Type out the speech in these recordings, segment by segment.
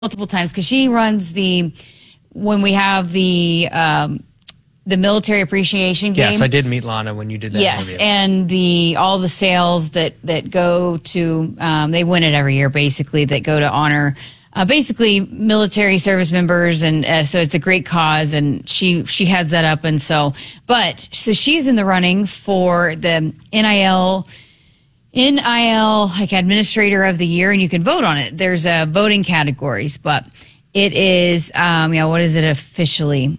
multiple times because she runs when we have the military appreciation game. Yes, I did meet Lana when you did that. Yes, interview. and all the sales that go to they win it every year basically, that go to honor basically military service members, and so it's a great cause, and she heads that up, and so she's in the running for the NIL like Administrator of the Year, and you can vote on it. There's voting categories, but it is what is it officially?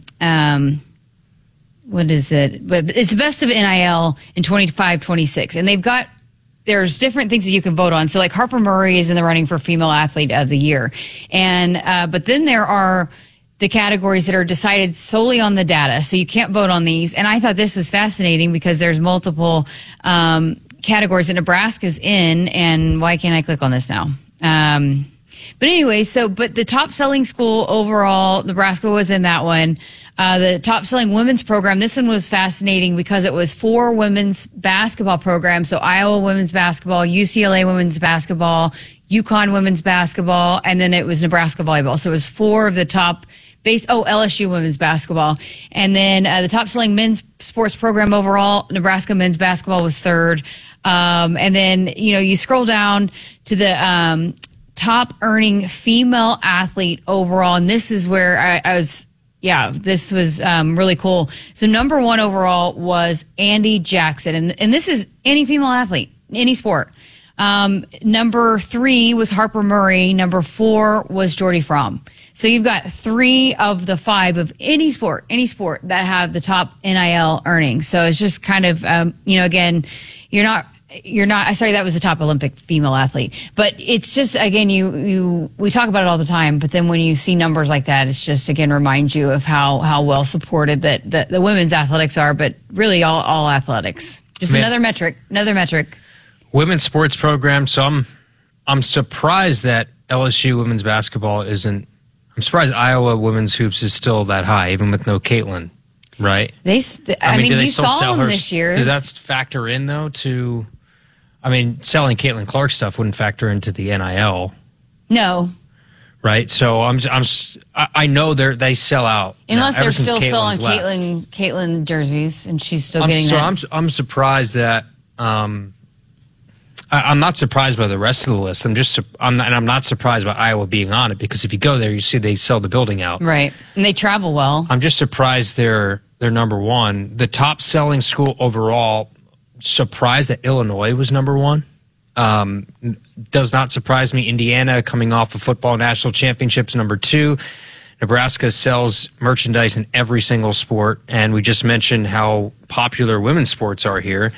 What is it? But it's best of NIL in 25-26, and there's different things that you can vote on. So like Harper Murray is in the running for Female Athlete of the Year, and but then there are the categories that are decided solely on the data, so you can't vote on these. And I thought this was fascinating because there's multiple categories that Nebraska's in, and why can't I click on this now? But anyway, but the top selling school overall, Nebraska was in that one. The top selling women's program, this one was fascinating because it was 4 women's basketball programs. So Iowa women's basketball, UCLA women's basketball, UConn women's basketball, and then it was Nebraska volleyball. So it was 4 of the top LSU women's basketball. And then the top selling men's sports program overall, Nebraska men's basketball was 3rd. And then, you scroll down to the top earning female athlete overall. And this is where this was really cool. So number 1 overall was Andy Jackson. And this is any female athlete, any sport. Number 3 was Harper Murray. Number 4 was Jordy Fromm. So you've got 3 of the 5 of any sport that have the top NIL earnings. So it's just kind of, again, that was the top Olympic female athlete. But it's just, again, we talk about it all the time, but then when you see numbers like that, it's just, again, reminds you of how well supported that the women's athletics are, but really all athletics. Just another metric. Women's sports program. So I'm surprised that LSU women's basketball I'm surprised Iowa women's hoops is still that high, even with no Caitlin, right? Do they still saw sell them her this year. Does that factor in, though, selling Caitlin Clark stuff wouldn't factor into the NIL. No. Right? So I know they sell out. Unless now, they're still selling left. Caitlin jerseys, and she's still getting that. I'm surprised that I'm not surprised by the rest of the list. I'm not surprised by Iowa being on it, because if you go there, you see they sell the building out. Right. And they travel well. I'm just surprised they're number 1. The top selling school overall, surprised that Illinois was number 1. Does not surprise me. Indiana, coming off of football national championships, number 2. Nebraska sells merchandise in every single sport, and we just mentioned how popular women's sports are here.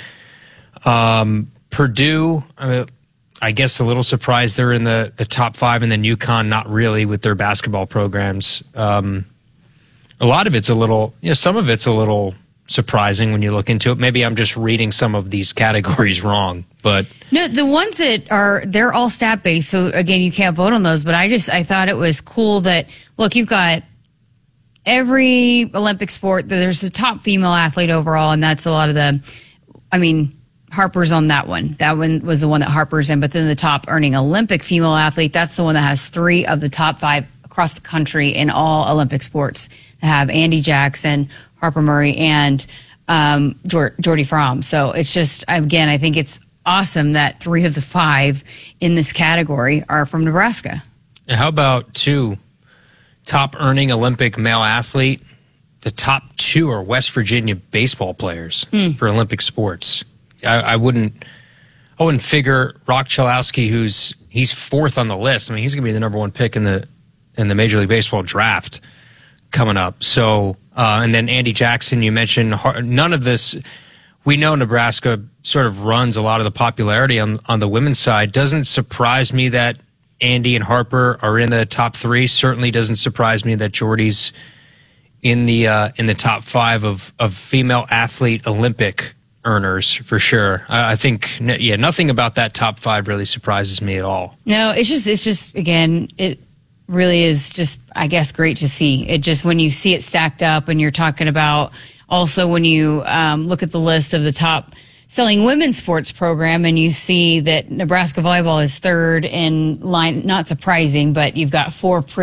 Purdue, I guess a little surprised they're in the top 5, and then UConn, not really, with their basketball programs. A lot of it's some of it's a little surprising when you look into it. Maybe I'm just reading some of these categories wrong, but no, the ones they're all stat based. So again, you can't vote on those, but I thought it was cool that, look, you've got every Olympic sport, there's a top female athlete overall, and that's a lot of Harper's on that one. That one was the one that Harper's in. But then the top earning Olympic female athlete, that's the one that has 3 of the top 5 across the country in all Olympic sports that have Andy Jackson, Harper Murray, and Jordy Fromm. So it's just, again, I think it's awesome that 3 of the 5 in this category are from Nebraska. How about 2 top earning Olympic male athlete? The top 2 are West Virginia baseball players for Olympic sports. I wouldn't figure Rock Chalowski, he's 4th on the list. He's going to be the number 1 pick in the Major League Baseball draft coming up. So, and then Andy Jackson, you mentioned. None of this, we know Nebraska sort of runs a lot of the popularity on the women's side. Doesn't surprise me that Andy and Harper are in the top 3. Certainly doesn't surprise me that Jordy's in the top 5 of female athlete Olympic earners, for sure. I think, nothing about that top 5 really surprises me at all. No, it's just again, it really is just, I guess, great to see. It just, when you see it stacked up, and you're talking about also when you look at the list of the top selling women's sports program, and you see that Nebraska volleyball is third in line. Not surprising, but you've got 4